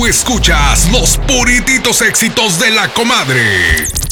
Tú escuchas los purititos éxitos de la comadre.